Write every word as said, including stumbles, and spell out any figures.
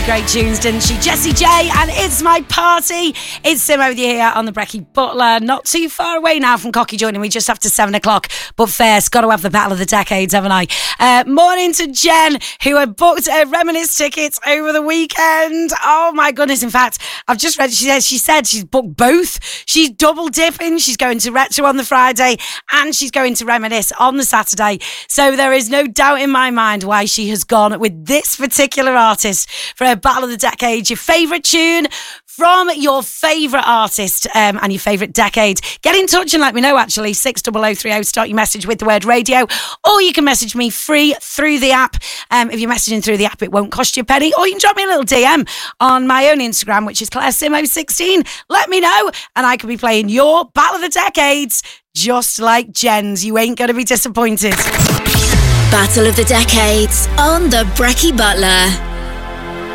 Great tunes, didn't she? Jessie J, and It's My Party. It's Sim over here on the Brekkie Butler. Not too far away now from Cocky joining me just after seven o'clock. But first, got to have the Battle of the Decades, haven't I? Uh, morning to Jen, who had booked uh, Reminisce tickets over the weekend. Oh my goodness. In fact, I've just read, she says, she said she's booked both. She's double dipping. She's going to Retro on the Friday and she's going to Reminisce on the Saturday. So there is no doubt in my mind why she has gone with this particular artist for a Battle of the Decade. Your favourite tune from your favourite artist um, and your favourite decade. Get in touch and let me know, actually. six oh oh three oh. Start your message with the word radio. Or you can message me free through the app. Um, if you're messaging through the app, it won't cost you a penny. Or you can drop me a little D M on my own Instagram, which is Claire Sim oh sixteen. Let me know and I could be playing your Battle of the Decades just like Jen's. You ain't going to be disappointed. Battle of the Decades on the Brekkie Butler.